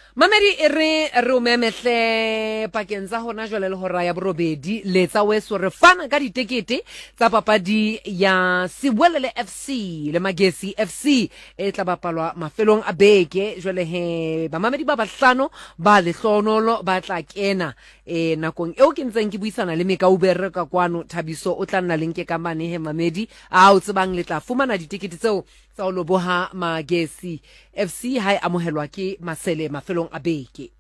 Mamedi re o memehle pakeng tsa hona jwale le hora ya borobedi le tsa weso re fana ka ditekete tsa papadi ya Sibuelele FC le Magesi FC e tla bapalwa mafelong a beke jwale he bamamedi ba bahlano ba lehlonolo ba tla kena nakong eo ke ntseng ke buisana le Mekaubere ka kwano Thabiso o tla nna lenke ka mane he mamedi a o tsebang le tla fumana ditekete tseo tsa o loboha Magesi FC hai amohelwa ke Masele mafelong a beke.